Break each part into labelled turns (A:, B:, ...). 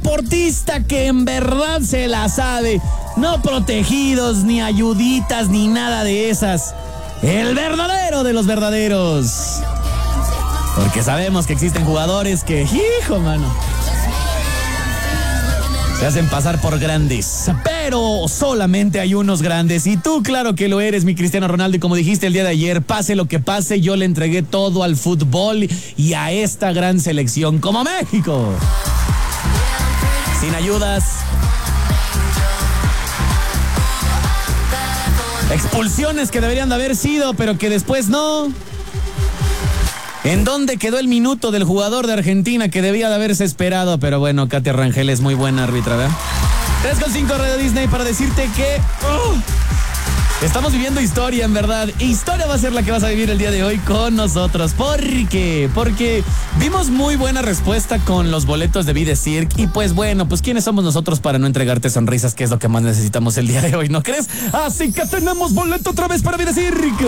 A: deportista que en verdad se la sabe. No protegidos, ni ayuditas, ni nada de esas. El verdadero de los verdaderos. Porque sabemos que existen jugadores que, hijo, mano, se hacen pasar por grandes, pero solamente hay unos grandes, y tú claro que lo eres, mi Cristiano Ronaldo, y como dijiste el día de ayer, pase lo que pase, yo le entregué todo al fútbol y a esta gran selección como México. Sin ayudas, expulsiones que deberían de haber sido, pero que después no. ¿En dónde quedó el minuto del jugador de Argentina que debía de haberse esperado? Pero bueno, Katia Rangel es muy buena árbitra, ¿verdad? 3.5 Radio Disney para decirte que estamos viviendo historia, en verdad. Historia va a ser la que vas a vivir el día de hoy con nosotros. ¿Por qué? Porque vimos muy buena respuesta con los boletos de Vida Cirque. Y pues bueno, pues ¿quiénes somos nosotros para no entregarte sonrisas? Que es lo que más necesitamos el día de hoy, ¿no crees? Así que tenemos boleto otra vez para Vida Cirque.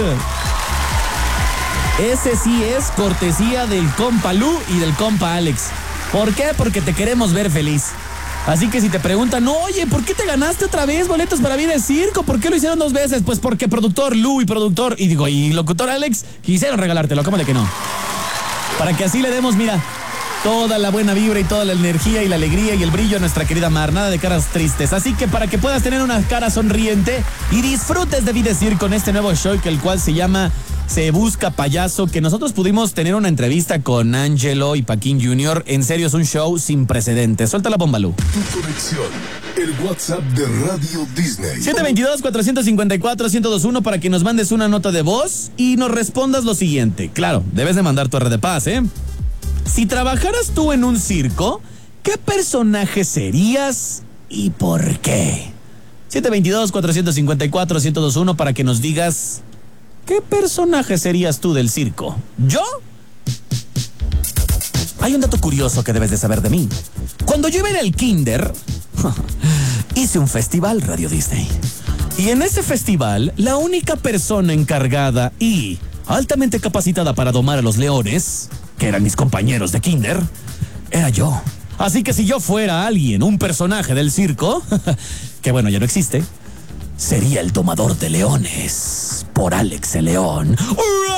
A: Ese sí es cortesía del compa Lu y del compa Alex. ¿Por qué? Porque te queremos ver feliz. Así que si te preguntan, oye, ¿por qué te ganaste otra vez boletos para Vida Circo? ¿Por qué lo hicieron 2 veces? Pues porque productor Lu y locutor Alex quisieron regalártelo, ¿cómo de que no? Para que así le demos, mira, toda la buena vibra y toda la energía y la alegría y el brillo a nuestra querida Mar, nada de caras tristes. Así que para que puedas tener una cara sonriente y disfrutes de Vida Circo con este nuevo show, que el cual se llama Se Busca Payaso, que nosotros pudimos tener una entrevista con Angelo y Paquín Jr. En serio, es un show sin precedentes. Suelta la bomba, Lu.
B: Tu conexión, el WhatsApp de Radio Disney.
A: 722-454-1021 para que nos mandes una nota de voz y nos respondas lo siguiente. Claro, debes de mandar tu R de paz, ¿eh? Si trabajaras tú en un circo, ¿qué personaje serías y por qué? 722-454-1021 para que nos digas ¿qué personaje serías tú del circo? ¿Yo? Hay un dato curioso que debes de saber de mí. Cuando yo iba en el kinder, hice un festival Radio Disney. Y en ese festival, la única persona encargada y altamente capacitada para domar a los leones, que eran mis compañeros de kinder, era yo. Así que si yo fuera alguien, un personaje del circo, que bueno, ya no existe, sería el domador de leones, por Alex el León.